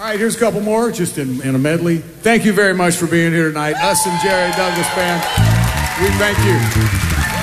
All right, here's a couple more, just in a medley. Thank you very much for being here tonight. Us and Jerry Douglas Band, we thank you.